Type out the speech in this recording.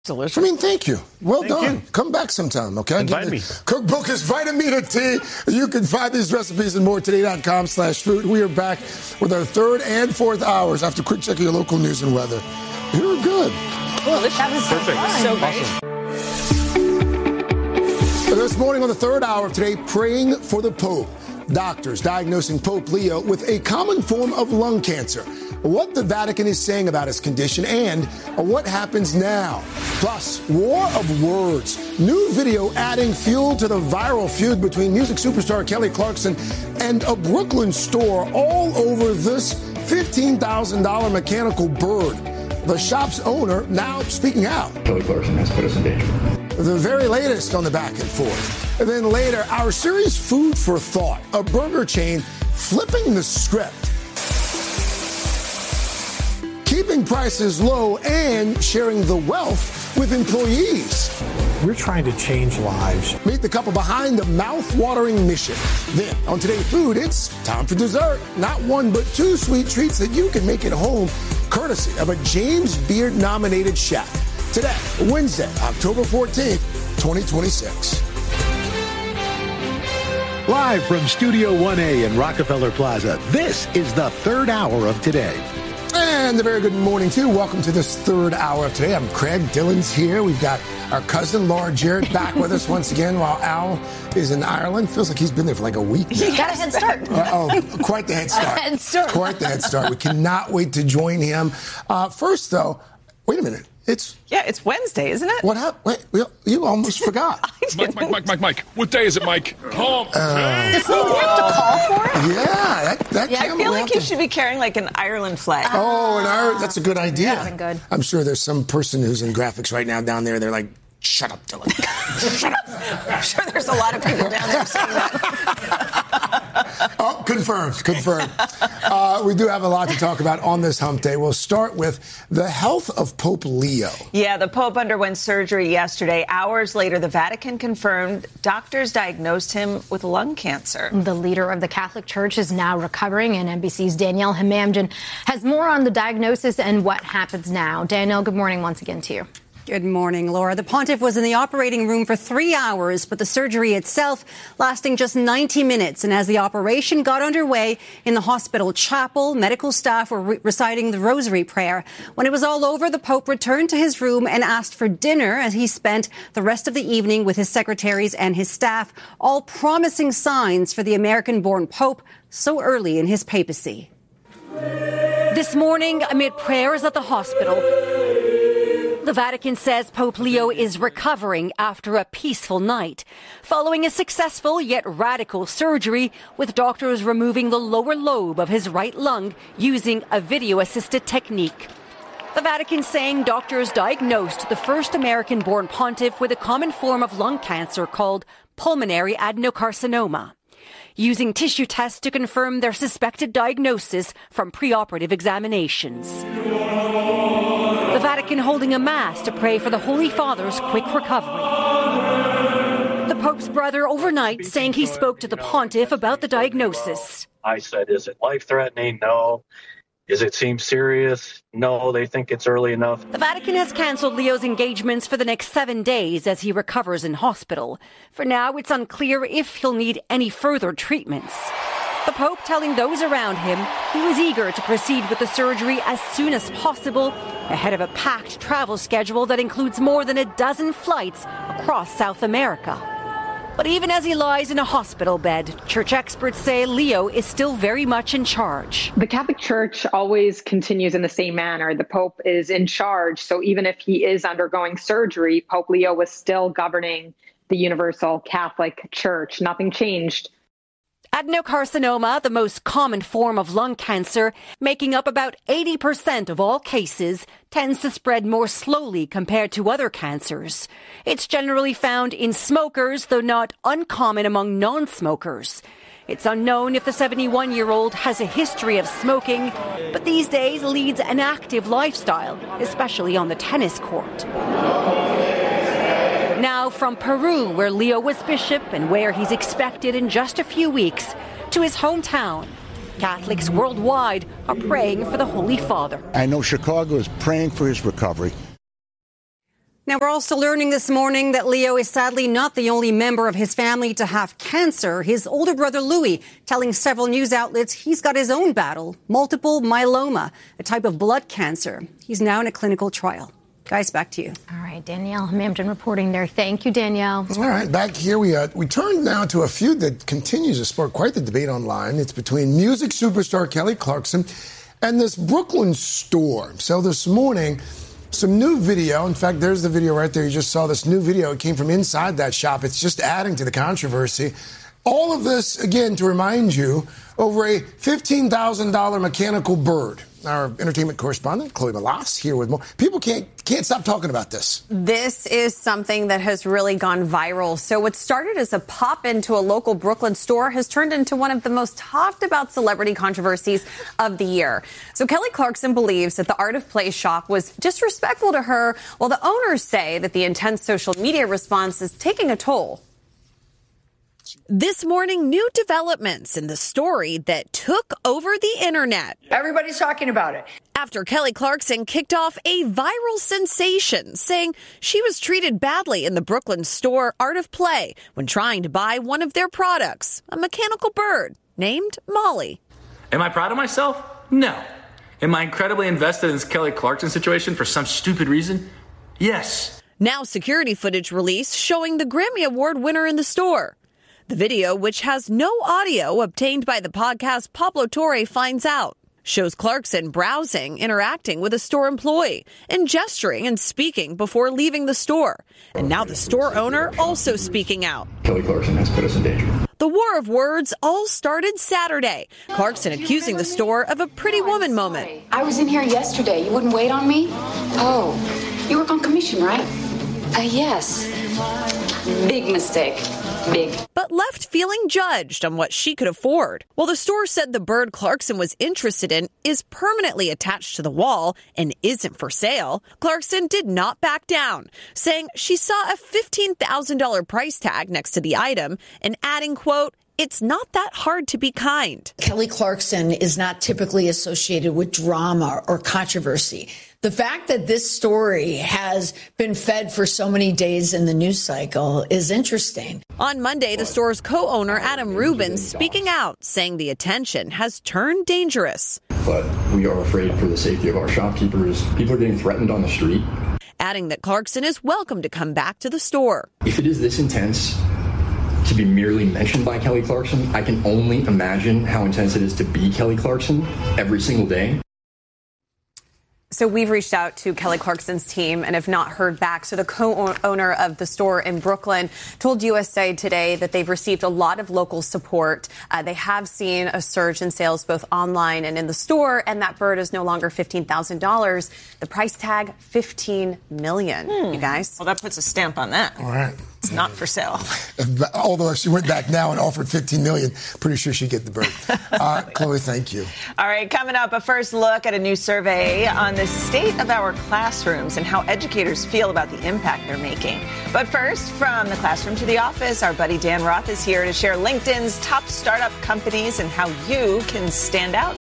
Delicious. I mean, thank you. Well done. Come back sometime, okay? Invite me. Cookbook is Vitamina T. You can find these recipes and more at today.com/food. We are back with our third and fourth hours after a quick check of your local news and weather. You're good. Well, that was perfect. So great. This morning on the third hour of today, praying for the Pope. Doctors diagnosing Pope Leo with a common form of lung cancer. What the Vatican is saying about his condition and what happens now. Plus, war of words. New video adding fuel to the viral feud between music superstar Kelly Clarkson and a Brooklyn store all over this $15,000 mechanical bird. The shop's owner now speaking out. Kelly Clarkson has put us in danger. The very latest on the back and forth. And then later, our series Food for Thought, a burger chain flipping the script. Keeping prices low and sharing the wealth with employees. We're trying to change lives. Meet the couple behind the mouth-watering mission. Then, on Today's Food, it's time for dessert. Not one, but two sweet treats that you can make at home, courtesy of a James Beard-nominated chef. Today, Wednesday, October 14th, 2026. Live from Studio 1A in Rockefeller Plaza, this is the third hour of Today. And a very good morning, too. Welcome to this third hour of Today. I'm Craig. Dylan's here. We've got our cousin, Laura Jarrett, back with us once again while Al is in Ireland. Feels like he's been there for like a week now. He's got a head start. Quite the head start. Head start. Quite the head start. We cannot wait to join him. First, though, wait a minute. It's Wednesday, isn't it? What happened? Wait, you almost forgot. Mike. What day is it, Mike? Does someone have to call for it? Yeah, I feel like you should be carrying like an Ireland flag. Oh, an Ireland. That's a good idea. That's good. I'm sure there's some person who's in graphics right now down there. They're like, shut up, Dylan. Shut up. I'm sure there's a lot of people down there saying that. Oh, confirmed. We do have a lot to talk about on this hump day. We'll start with the health of Pope Leo. Yeah, the Pope underwent surgery yesterday. Hours later, the Vatican confirmed doctors diagnosed him with lung cancer. The leader of the Catholic Church is now recovering, and NBC's Danielle Hamamdin has more on the diagnosis and what happens now. Danielle, good morning once again to you. Good morning, Laura. The pontiff was in the operating room for 3 hours, but the surgery itself lasting just 90 minutes. And as the operation got underway in the hospital chapel, medical staff were reciting the rosary prayer. When it was all over, the Pope returned to his room and asked for dinner as he spent the rest of the evening with his secretaries and his staff, all promising signs for the American-born Pope so early in his papacy. This morning, amid prayers at the hospital, the Vatican says Pope Leo is recovering after a peaceful night, following a successful yet radical surgery with doctors removing the lower lobe of his right lung using a video-assisted technique. The Vatican saying doctors diagnosed the first American-born pontiff with a common form of lung cancer called pulmonary adenocarcinoma, using tissue tests to confirm their suspected diagnosis from preoperative examinations. The Vatican holding a mass to pray for the Holy Father's quick recovery. The Pope's brother overnight saying he spoke to the pontiff about the diagnosis. I said, is it life-threatening? No. Does it seem serious? No, they think it's early enough. The Vatican has canceled Leo's engagements for the next 7 days as he recovers in hospital. For now, it's unclear if he'll need any further treatments. The Pope telling those around him he was eager to proceed with the surgery as soon as possible, ahead of a packed travel schedule that includes more than a dozen flights across South America. But even as he lies in a hospital bed, church experts say Leo is still very much in charge. The Catholic Church always continues in the same manner. The Pope is in charge, so even if he is undergoing surgery, Pope Leo was still governing the Universal Catholic Church. Nothing changed. Adenocarcinoma, the most common form of lung cancer, making up about 80% of all cases, tends to spread more slowly compared to other cancers. It's generally found in smokers, though not uncommon among non-smokers. It's unknown if the 71-year-old has a history of smoking, but these days leads an active lifestyle, especially on the tennis court. Now from Peru, where Leo was bishop and where he's expected in just a few weeks, to his hometown. Catholics worldwide are praying for the Holy Father. I know Chicago is praying for his recovery. Now, we're also learning this morning that Leo is sadly not the only member of his family to have cancer. His older brother, Louis, telling several news outlets he's got his own battle, multiple myeloma, a type of blood cancer. He's now in a clinical trial. Guys, back to you. All right, Danielle Hamilton reporting there. Thank you, Danielle. All right, back here we turn now to a feud that continues to spark quite the debate online. It's between music superstar Kelly Clarkson and this Brooklyn store. So this morning, some new video. In fact, there's the video right there. You just saw this new video. It came from inside that shop. It's just adding to the controversy. All of this, again, to remind you, over a $15,000 mechanical bird. Our entertainment correspondent, Chloe Malas, here with more. People can't stop talking about this. This is something that has really gone viral. So what started as a pop into a local Brooklyn store has turned into one of the most talked about celebrity controversies of the year. So Kelly Clarkson believes that the Art of Play shop was disrespectful to her, while the owners say that the intense social media response is taking a toll. This morning, new developments in the story that took over the internet. Everybody's talking about it. After Kelly Clarkson kicked off a viral sensation, saying she was treated badly in the Brooklyn store Art of Play when trying to buy one of their products, a mechanical bird named Molly. Am I proud of myself? No. Am I incredibly invested in this Kelly Clarkson situation for some stupid reason? Yes. Now security footage released showing the Grammy Award winner in the store. The video, which has no audio obtained by the podcast Pablo Torre Finds Out, shows Clarkson browsing, interacting with a store employee, and gesturing and speaking before leaving the store. And now the store owner also speaking out. Kelly Clarkson has put us in danger. The war of words all started Saturday. Clarkson accusing the store of a Pretty Woman moment. I was in here yesterday. You wouldn't wait on me? Oh, you work on commission, right? Yes. Big mistake. Big. But left feeling judged on what she could afford. While the store said the bird Clarkson was interested in is permanently attached to the wall and isn't for sale, Clarkson did not back down, saying she saw a $15,000 price tag next to the item and adding, quote, "It's not that hard to be kind." Kelly Clarkson is not typically associated with drama or controversy. The fact that this story has been fed for so many days in the news cycle is interesting. On Monday, the store's co-owner, Adam Rubin, speaking out, saying the attention has turned dangerous. But we are afraid for the safety of our shopkeepers. People are getting threatened on the street. Adding that Clarkson is welcome to come back to the store. If it is this intense to be merely mentioned by Kelly Clarkson, I can only imagine how intense it is to be Kelly Clarkson every single day. So we've reached out to Kelly Clarkson's team and have not heard back. So the co-owner of the store in Brooklyn told USA Today that they've received a lot of local support. They have seen a surge in sales both online and in the store, and that bird is no longer $15,000. The price tag, $15 million, you guys. Well, that puts a stamp on that. All right. It's not for sale. Although if she went back now and offered $15 million, pretty sure she'd get the bird. Chloe, thank you. All right, coming up, a first look at a new survey on the state of our classrooms and how educators feel about the impact they're making. But first, from the classroom to the office, our buddy Dan Roth is here to share LinkedIn's top startup companies and how you can stand out